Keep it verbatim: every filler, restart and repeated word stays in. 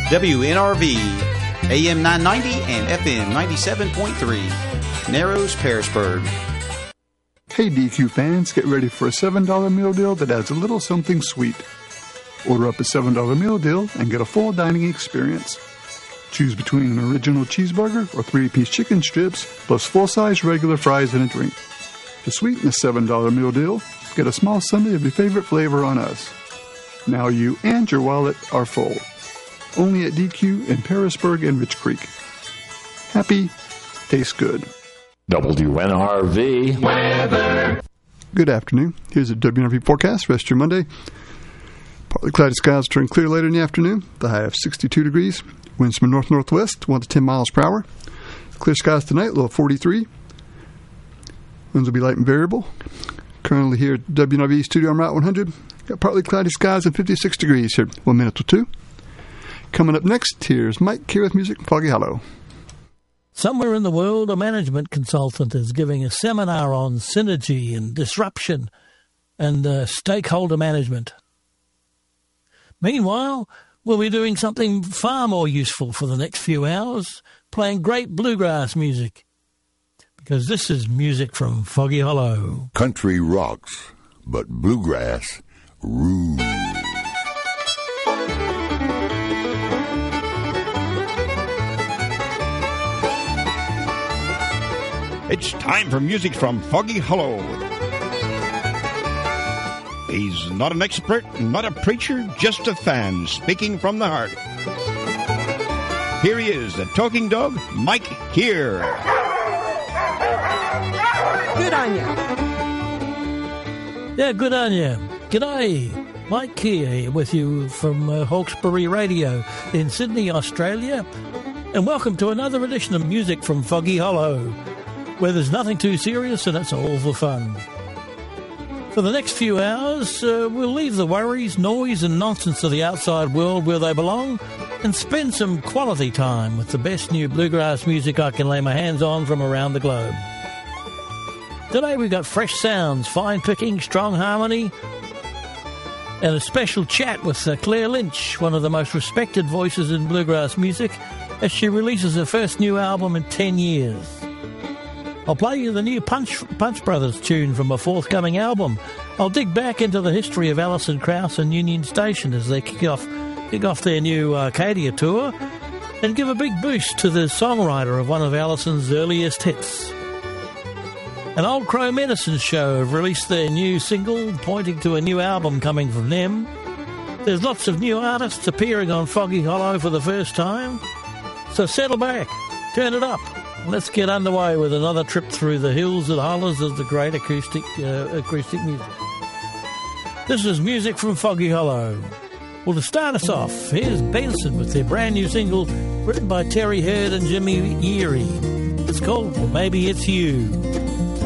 W N R V, A M nine ninety and F M ninety-seven point three, Narrows, Pearisburg. Hey D Q fans, get ready for a seven dollar meal deal that adds a little something sweet. Order up a seven dollar meal deal and get a full dining experience. Choose between an original cheeseburger or three-piece chicken strips, plus full-size regular fries and a drink. To sweeten the seven dollar meal deal, get a small sundae of your favorite flavor on us. Now you and your wallet are full. Only at D Q in Pearisburg and Rich Creek. Happy, tastes good. W N R V weather. Good afternoon. Here's a W N R V forecast for rest of your Monday. Partly cloudy skies turn clear later in the afternoon. The high of sixty-two degrees. Winds from north-northwest, one to ten miles per hour. Clear skies tonight, low of forty-three. Winds will be light and variable. Currently here at W N R V Studio on Route one hundred. Got partly cloudy skies and fifty-six degrees here. One minute to two. Coming up next, here's Mike here with music from Foggy Hollow. Somewhere in the world, a management consultant is giving a seminar on synergy and disruption and uh, stakeholder management. Meanwhile, we'll be doing something far more useful for the next few hours, playing great bluegrass music. Because this is music from Foggy Hollow. Country rocks, but bluegrass rules. It's time for music from Foggy Hollow. He's not an expert, not a preacher, just a fan speaking from the heart. Here he is, the talking dog, Mike here. Good on you. Yeah, good on you. G'day. Mike here with you from uh, Hawkesbury Radio in Sydney, Australia. And welcome to another edition of Music from Foggy Hollow, where there's nothing too serious and it's all for fun. For the next few hours, uh, we'll leave the worries, noise and nonsense of the outside world where they belong and spend some quality time with the best new bluegrass music I can lay my hands on from around the globe. Today we've got fresh sounds, fine picking, strong harmony, and a special chat with uh, Claire Lynch, one of the most respected voices in bluegrass music, as she releases her first new album in ten years. I'll play you the new Punch Punch Brothers tune from a forthcoming album. I'll dig back into the history of Alison Krauss and Union Station as they kick off kick off their new Arcadia tour, and give a big boost to the songwriter of one of Alison's earliest hits. An Old Crow Medicine Show have released their new single, pointing to a new album coming from them. There's lots of new artists appearing on Foggy Hollow for the first time. So settle back, turn it up. Let's get underway with another trip through the hills and hollers of the great acoustic uh, acoustic music. This is music from Foggy Hollow. Well, to start us off, here's Benson with their brand new single written by Terry Hurd and Jimmy Yeary. It's called Maybe It's You.